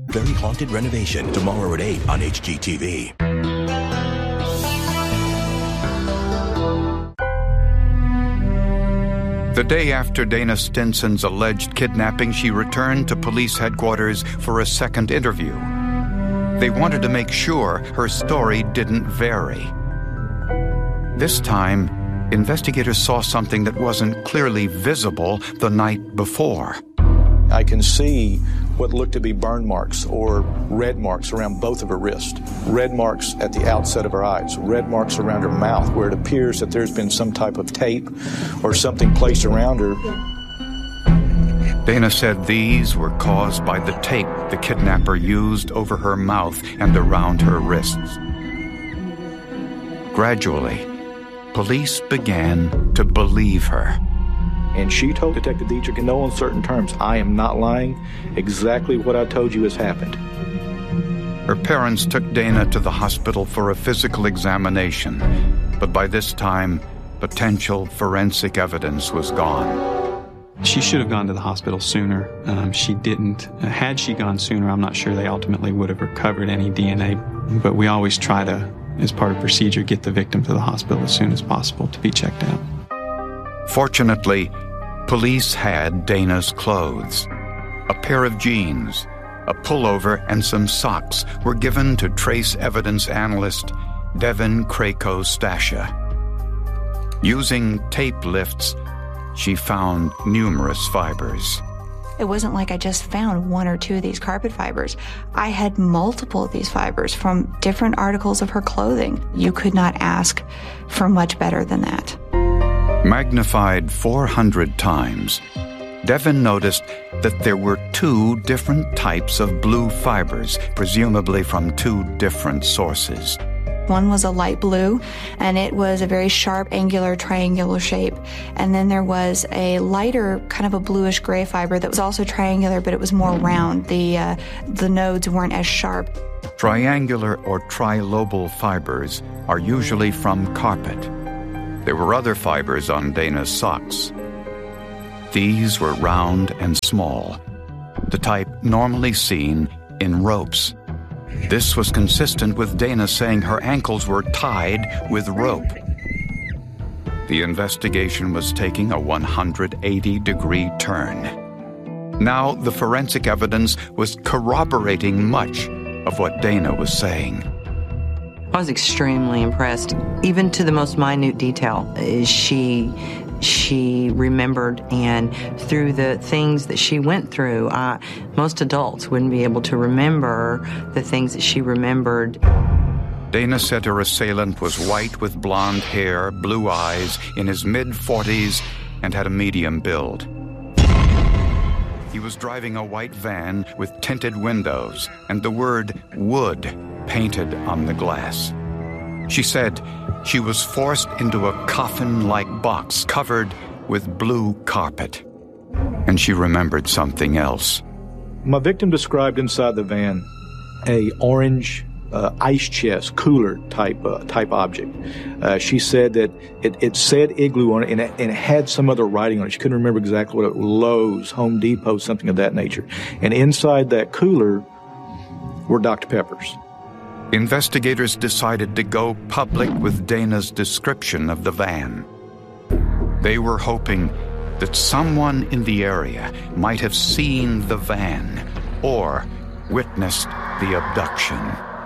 Very Haunted Renovation, tomorrow at 8 on HGTV. The day after Dana Stinson's alleged kidnapping, she returned to police headquarters for a second interview. They wanted to make sure her story didn't vary. This time, investigators saw something that wasn't clearly visible the night before. I can see what looked to be burn marks or red marks around both of her wrists. Red marks at the outset of her eyes, red marks around her mouth where it appears that there's been some type of tape or something placed around her. Dana said these were caused by the tape the kidnapper used over her mouth and around her wrists. Gradually, police began to believe her. And she told Detective Dietrich in no uncertain terms, "I am not lying. Exactly what I told you has happened." Her parents took Dana to the hospital for a physical examination, but by this time, potential forensic evidence was gone. She should have gone to the hospital sooner. She didn't. Had she gone sooner, I'm not sure they ultimately would have recovered any DNA. But we always try to, as part of procedure, get the victim to the hospital as soon as possible to be checked out. Fortunately, police had Dana's clothes. A pair of jeans, a pullover, and some socks were given to trace evidence analyst Devin Krakow-Stasha. Using tape lifts, she found numerous fibers. It wasn't like I just found one or two of these carpet fibers. I had multiple of these fibers from different articles of her clothing. You could not ask for much better than that. Magnified 400 times, Devin noticed that there were two different types of blue fibers, presumably from two different sources. One was a light blue, and it was a very sharp, angular, triangular shape. And then there was a lighter, kind of a bluish gray fiber that was also triangular, but it was more round. The nodes weren't as sharp. Triangular or trilobal fibers are usually from carpet. There were other fibers on Dana's socks. These were round and small, the type normally seen in ropes. This was consistent with Dana saying her ankles were tied with rope. The investigation was taking a 180-degree turn. Now the forensic evidence was corroborating much of what Dana was saying. I was extremely impressed, even to the most minute detail. She remembered, and through the things that she went through, most adults wouldn't be able to remember the things that she remembered. Dana said her assailant was white with blonde hair, blue eyes, in his mid-40s, and had a medium build. He was driving a white van with tinted windows and the word "wood" painted on the glass. She said she was forced into a coffin-like box covered with blue carpet. And she remembered something else. My victim described inside the van a orange ice chest, cooler type object. She said that it said Igloo on it, and it had some other writing on it. She couldn't remember exactly what it was. Lowe's, Home Depot, something of that nature. And inside that cooler were Dr. Peppers. Investigators decided to go public with Dana's description of the van. They were hoping that someone in the area might have seen the van or witnessed the abduction.